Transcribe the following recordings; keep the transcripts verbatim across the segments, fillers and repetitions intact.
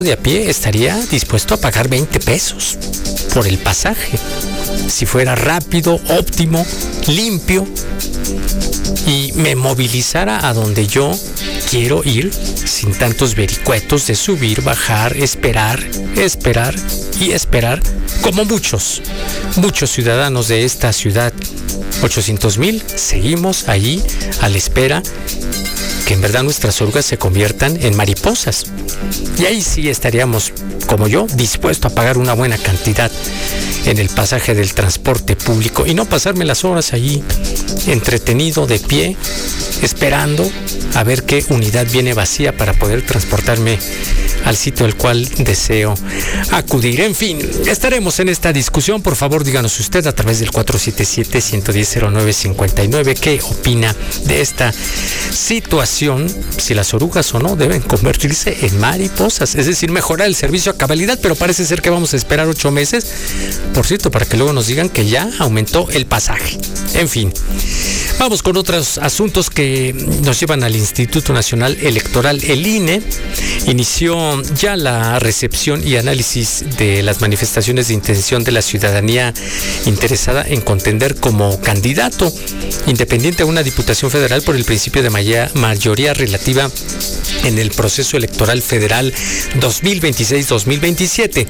de a pie estaría dispuesto a pagar veinte pesos por el pasaje. Si fuera rápido, óptimo, limpio y me movilizara a donde yo quiero ir sin tantos vericuetos de subir, bajar, esperar, esperar y esperar, como muchos, muchos ciudadanos de esta ciudad. ochocientos mil, seguimos allí a la espera que en verdad nuestras orugas se conviertan en mariposas. Y ahí sí estaríamos, como yo, dispuesto a pagar una buena cantidad en el pasaje del transporte público y no pasarme las horas allí entretenido de pie, esperando a ver qué unidad viene vacía para poder transportarme al sitio al cual deseo acudir. En fin, estaremos en esta discusión. Por favor, díganos usted a través del cuatro siete siete, uno uno cero, cero nueve cinco nueve qué opina de esta situación, si las orugas o no deben convertirse en mariposas, es decir, mejorar el servicio a cabalidad, pero parece ser que vamos a esperar ocho meses, por cierto, para que luego nos digan que ya aumentó el pasaje. En fin, vamos con otros asuntos que nos llevan al Instituto Nacional Electoral. El I N E inició ya la recepción y análisis de las manifestaciones de intención de la ciudadanía interesada en contender como candidato independiente a una diputación federal por el principio de mayoría relativa en el proceso electoral federal dos mil veintiséis dos mil veintisiete.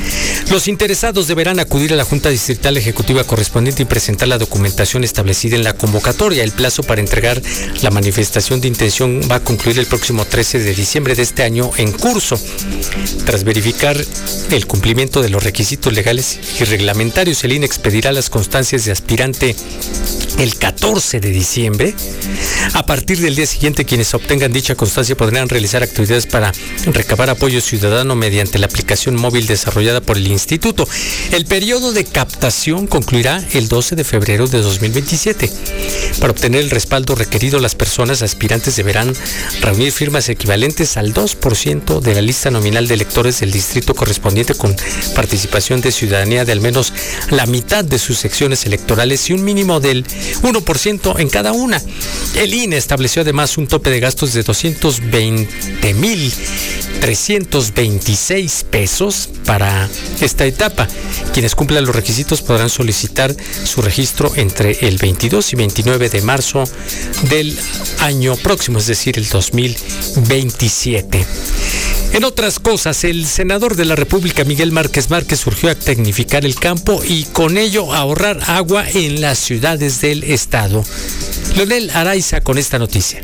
Los interesados deberán acudir a la Junta Distrital Ejecutiva correspondiente y presentar la documentación establecida en la convocatoria. El plazo para entregar la manifestación de intención va a concluir el próximo trece de diciembre de este año en curso. Tras verificar el cumplimiento de los requisitos legales y reglamentarios, el I N E expedirá las constancias de aspirante el catorce de diciembre. A partir del día siguiente, quienes obtengan dicha constancia podrán realizar actividades para recabar apoyo ciudadano mediante la aplicación móvil desarrollada por el instituto. El periodo de captación concluirá el doce de febrero de dos mil veintisiete. Para obtener el respaldo requerido, las personas aspirantes deberán reunir firmas equivalentes al dos por ciento de la lista nominal de electores del distrito correspondiente, con participación de ciudadanía de al menos la mitad de sus secciones electorales y un mínimo del uno por ciento en cada una. El I N E estableció además un tope de gastos de doscientos veinte mil trescientos veintiséis pesos para esta etapa. Quienes cumplan los requisitos podrán solicitar su registro entre el veintidós y veintinueve de marzo del año próximo, es decir, el dos mil veintisiete. En otras cosas, el senador de la República, Miguel Márquez Márquez, urgió a tecnificar el campo y con ello ahorrar agua en las ciudades del estado. Leonel Araiza con esta noticia.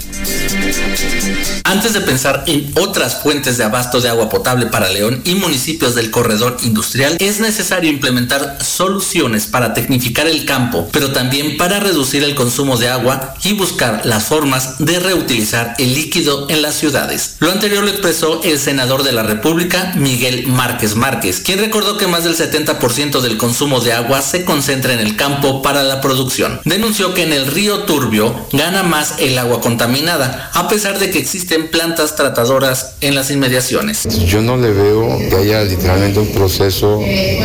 Antes de pensar en otras fuentes de abasto de agua potable para León y municipios del corredor industrial, es necesario implementar soluciones para tecnificar el campo, pero también para reducir el consumo de agua y buscar las formas de reutilizar el líquido en las ciudades. Lo anterior lo expresó el senador de la República, Miguel Márquez Márquez, quien recordó que más del setenta por ciento del consumo de agua se concentra en el campo para la producción. Denunció que en el río Turbio gana más el agua contaminada, a pesar de que existen plantas tratadoras en las inmediaciones. Yo no le veo que haya literalmente un proceso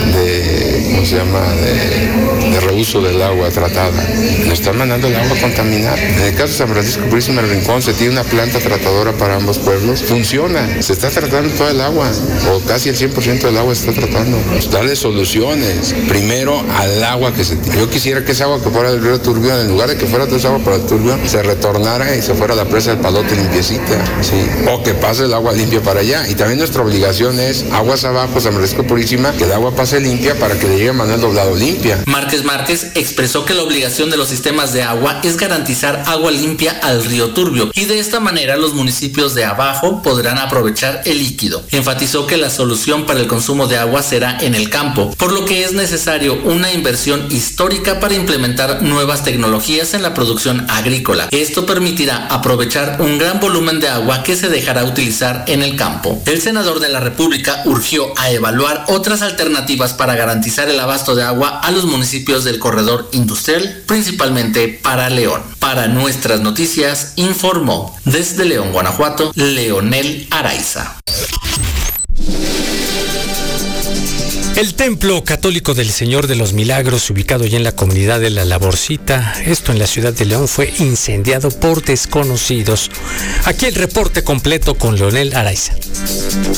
de, ¿cómo se llama?, de, de reuso del agua tratada. Nos están mandando el agua contaminada. En el caso de San Francisco Purísima del Rincón se tiene una planta tratadora para ambos pueblos. Funciona, se está tratando toda el agua, o casi el cien por ciento del agua se está tratando. Pues darle soluciones, primero al agua que se tiene. Yo quisiera que esa agua que fuera del río Turbio, en lugar de que fuera toda esa agua para el Turbio, se retornara y se fuera a la presa del Palote limpiecita, sí, o que pase el agua limpia para allá. Y también nuestra obligación es aguas abajo, San Francisco Purísima, que el agua pase limpia para que le llegue a Manuel Doblado limpia. Márquez Márquez expresó que la obligación de los sistemas de agua es garantizar agua limpia al río Turbio, y de esta manera los municipios de abajo podrán aprovechar el líquido. Enfatizó que la solución para el consumo de agua será en el campo, por lo que es necesario una inversión histórica para implementar nuevas tecnologías en la producción agrícola. Esto permitirá aprovechar un gran volumen de agua que se dejará utilizar en el campo. El senador de la República urgió a evaluar otras alternativas para garantizar el abasto de agua a los municipios del corredor industrial, principalmente para León. Para Nuestras Noticias, informó desde León, Guanajuato, Leonel Araiza. El Templo Católico del Señor de los Milagros, ubicado ya en la comunidad de La Laborcita, esto en la ciudad de León, fue incendiado por desconocidos. Aquí el reporte completo con Leonel Araiza.